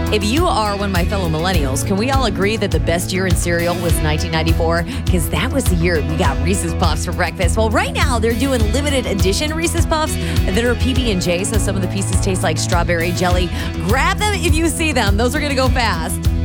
If you are one of my fellow millennials, can we all agree that the best year in cereal was 1994? Because that was the year we got Reese's Puffs for breakfast. Well, right now they're doing limited edition Reese's Puffs that are PB&J, so some of the pieces taste like strawberry jelly. Grab them if you see them. Those are going to go fast.